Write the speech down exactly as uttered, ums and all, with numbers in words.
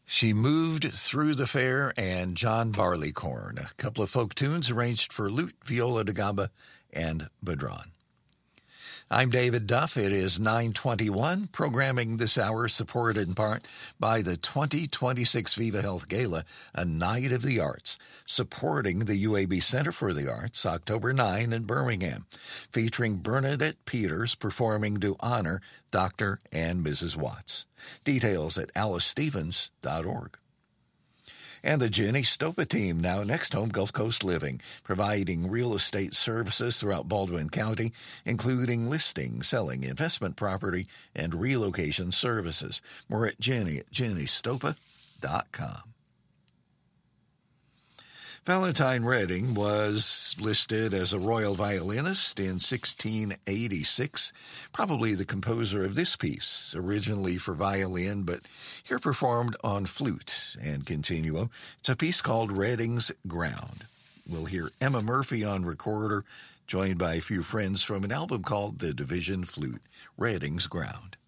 She Moved Through the Fair, and John Barleycorn, a couple of folk tunes arranged for lute, viola da gamba, and bodhrán. I'm David Duff. It is nine twenty-one. Programming this hour supported in part by the twenty twenty-six Viva Health Gala, a night of the arts, supporting the U A B Center for the Arts, October ninth in Birmingham, featuring Bernadette Peters performing to honor Doctor and Missus Watts. Details at alice stevens dot org. And the Jenny Stopa team, now Next Home Gulf Coast Living, providing real estate services throughout Baldwin County, including listing, selling, investment property, and relocation services. More at Jenny at jenny stopa dot com. Valentine Redding was listed as a royal violinist in sixteen eighty-six, probably the composer of this piece, originally for violin, but here performed on flute and continuo. It's a piece called Redding's Ground. We'll hear Emma Murphy on recorder, joined by a few friends from an album called The Division Flute, Redding's Ground.